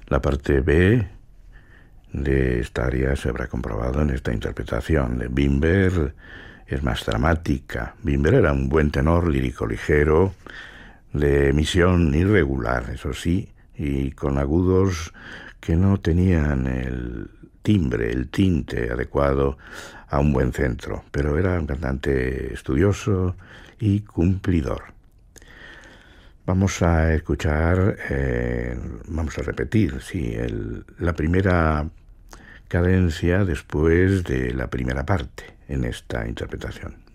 La parte B de esta aria se habrá comprobado en esta interpretación. De Bimber es más dramática. Bimber era un buen tenor lírico ligero, de emisión irregular, eso sí, y con agudos que no tenían el timbre, el tinte adecuado a un buen centro, pero era un cantante estudioso y cumplidor. Vamos a escuchar, vamos a repetir, sí, la primera cadencia después de la primera parte en esta interpretación.